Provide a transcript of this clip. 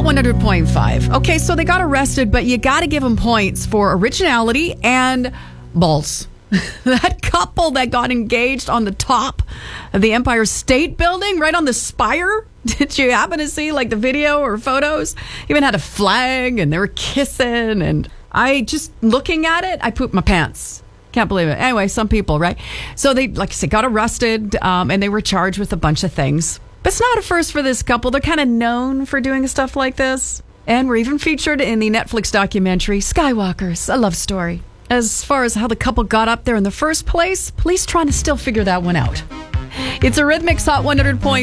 Hot 100.5. Okay, so they got arrested, but you got to give them points for originality and balls. That couple that got engaged on the top of the Empire State Building, right on the spire. Did you happen to see like the video or photos? Even had a flag and they were kissing. And I just looking at it, I pooped my pants. Can't believe it. Anyway, some people, right? So they, like I said, got arrested and they were charged with a bunch of things. But it's not a first for this couple. They're kind of known for doing stuff like this. And we're even featured in the Netflix documentary, Skywalkers, a love story. As far as how the couple got up there in the first place, police trying to still figure that one out. It's a Rhythmix Hot 100.5.